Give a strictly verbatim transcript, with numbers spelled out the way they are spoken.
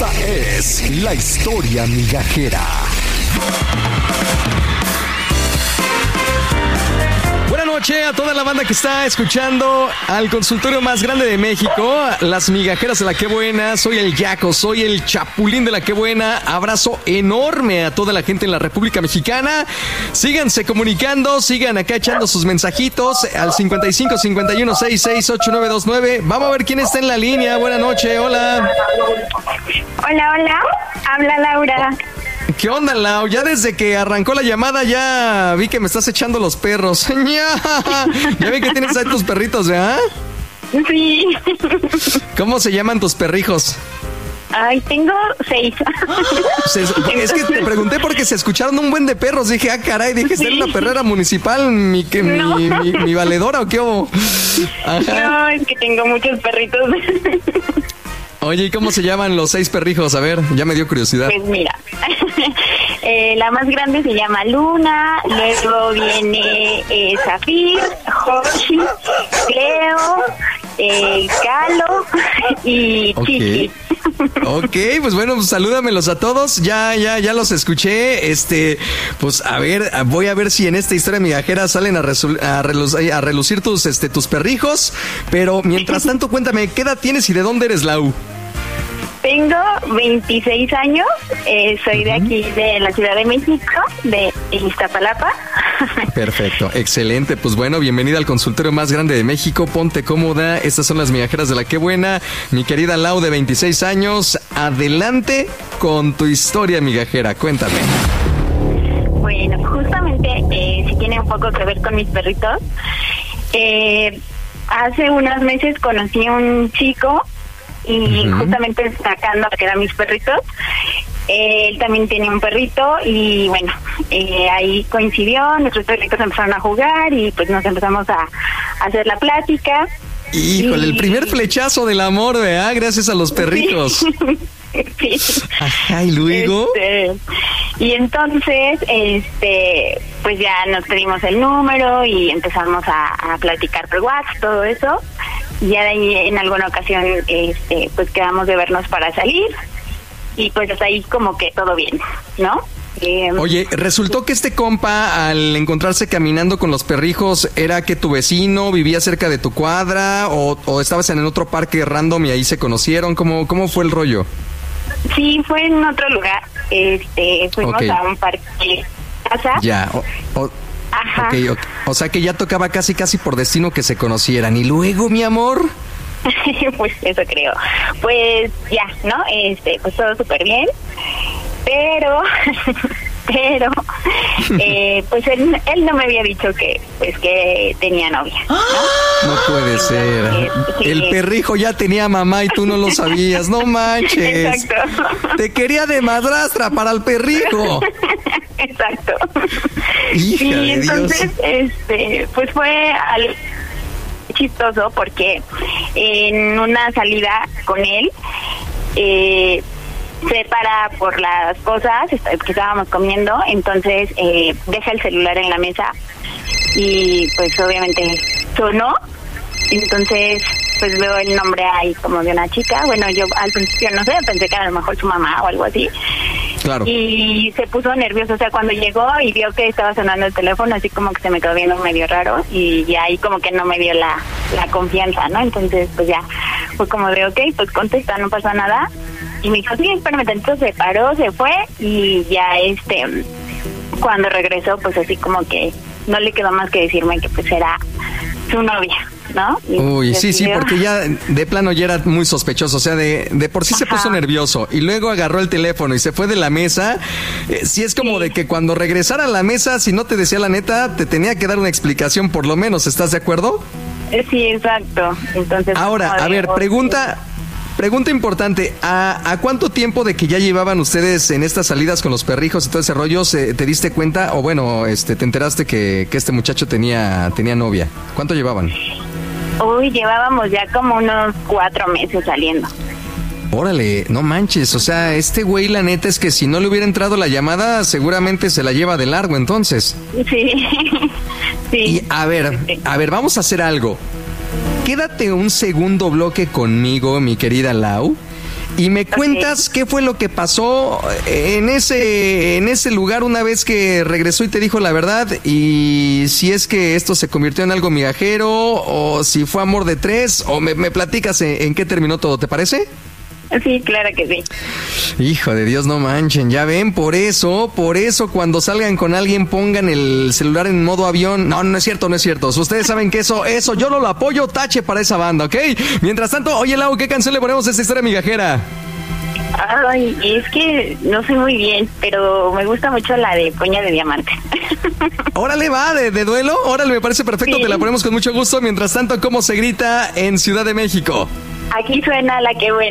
Esta es la historia migajera. Buenas noches a toda la banda que está escuchando al consultorio más grande de México, las migajeras de la Qué Buena. Soy el Yaco, soy el Chapulín de la Qué Buena. Abrazo enorme a toda la gente en la República Mexicana. Síganse comunicando, sigan acá echando sus mensajitos al cincuenta y cinco, cincuenta y uno, sesenta y seis, ochenta y nueve veintinueve. Vamos a ver quién está en la línea. Buenas noches, hola. Hola, hola, habla Laura. ¿Qué onda, Lau? Ya desde que arrancó la llamada ya vi que me estás echando los perros. Ya vi que tienes ahí tus perritos, ¿verdad? Sí. ¿Cómo se llaman tus perrijos? Ay, tengo seis. Se, es que te pregunté porque se escucharon un buen de perros. Dije, ah, caray, dije, ¿ser una perrera municipal mi, que, no. mi, mi, mi valedora o qué hubo? Ajá. No, es que tengo muchos perritos. Oye, ¿y cómo se llaman los seis perrijos? A ver, ya me dio curiosidad. Pues mira, eh, la más grande se llama Luna, luego viene eh, Zafir, Hoshi, Cleo, eh, Calo y okay. Chichi. Ok, pues bueno, pues salúdamelos a todos. Ya, ya, ya los escuché. Este, pues a ver, voy a ver si en esta historia migajera salen a, resu- a, relucir, a relucir tus, este, tus perrijos. Pero mientras tanto, cuéntame, ¿qué edad tienes y de dónde eres, Lau? Tengo veintiséis años, eh, soy uh-huh. de aquí, de la Ciudad de México, de Iztapalapa. Perfecto, excelente. Pues bueno, bienvenida al consultorio más grande de México. Ponte cómoda, estas son las migajeras de la Qué Buena. Mi querida Lau, de veintiséis años, adelante con tu historia migajera, cuéntame. Bueno, justamente, eh, si tiene un poco que ver con mis perritos, eh, hace unos meses conocí a un chico y uh-huh. justamente sacando a que eran mis perritos. Eh, él también tenía un perrito y bueno, eh, ahí coincidió, nuestros perritos empezaron a jugar y pues nos empezamos a, a hacer la plática. Híjole, y... el primer flechazo del amor, ¿verdad? Gracias a los perritos. Sí. Ajá, y luego. Este, y entonces, este, pues ya nos pedimos el número y empezamos a, a platicar por WhatsApp, todo eso. Y ya de ahí en alguna ocasión, este, pues quedamos de vernos para salir. Y pues hasta ahí como que todo bien, ¿no? Eh, Oye, resultó que este compa, al encontrarse caminando con los perrijos, ¿era que tu vecino vivía cerca de tu cuadra o, o estabas en otro parque random y ahí se conocieron? ¿Cómo, cómo fue el rollo? Sí, fue en otro lugar. Este, fuimos okay. a un parque casa. Ya, o, o, Ajá. Okay, okay. O sea que ya tocaba casi casi por destino que se conocieran. ¿Y luego, mi amor? Pues eso creo. Pues ya, ¿no? Este, pues todo súper bien. Pero, pero, eh, pues él, él no me había dicho que, pues que tenía novia, ¿no? No puede ser. Eh, sí. El perrijo ya tenía mamá y tú no lo sabías. No manches. Exacto. Te quería de madrastra para el perrijo. Exacto. Hija y de entonces, Dios. este, pues fue algo chistoso porque en una salida con él, eh, se para por las cosas que estábamos comiendo, entonces eh, deja el celular en la mesa y pues obviamente sonó, entonces pues veo el nombre ahí como de una chica. Bueno, yo al principio no sé, pensé que era a lo mejor su mamá o algo así. Claro. Y se puso nervioso, o sea, cuando llegó y vio que estaba sonando el teléfono, así como que se me quedó viendo medio raro y ya ahí como que no me dio la, la confianza, ¿no? Entonces pues ya fue como de ok, pues contesta, no pasa nada. Y me dijo, sí, espérame tantito, se paró, se fue y ya este, cuando regresó, pues así como que no le quedó más que decirme que pues era su novia, ¿no? Y Uy, sí, sí, porque ya de plano ya era muy sospechoso, o sea, de, de por sí Ajá. se puso nervioso y luego agarró el teléfono y se fue de la mesa. Eh, sí es como sí. de que cuando regresara a la mesa, si no te decía la neta, te tenía que dar una explicación por lo menos, ¿estás de acuerdo? Sí, exacto. Entonces, ahora, a ver, pregunta... Pregunta importante, ¿a, ¿a cuánto tiempo de que ya llevaban ustedes en estas salidas con los perrijos y todo ese rollo se, te diste cuenta o bueno, este, te enteraste que, que este muchacho tenía, tenía novia? ¿Cuánto llevaban? Uy, llevábamos ya como unos cuatro meses saliendo. Órale, no manches, o sea, este güey la neta es que si no le hubiera entrado la llamada seguramente se la lleva de largo entonces. Sí, sí. Y a ver, a ver, vamos a hacer algo. Quédate un segundo bloque conmigo, mi querida Lau, y me cuentas okay. qué fue lo que pasó en ese, en ese lugar una vez que regresó y te dijo la verdad, y si es que esto se convirtió en algo migajero, o si fue amor de tres, o me, me platicas en, en qué terminó todo, ¿te parece? Sí, claro que sí. Hijo de Dios, no manchen, ya ven, por eso, por eso cuando salgan con alguien pongan el celular en modo avión. No, no es cierto, no es cierto. Ustedes saben que eso, eso, yo no lo apoyo, tache para esa banda, ¿ok? Mientras tanto, oye, Lau, ¿qué canción le ponemos a esta historia migajera? Ay, es que no sé muy bien, pero me gusta mucho la de Puña de Diamante. Órale, va, de, de duelo, órale, me parece perfecto, sí. Te la ponemos con mucho gusto. Mientras tanto, ¿cómo se grita en Ciudad de México? Aquí suena La Qué Buena.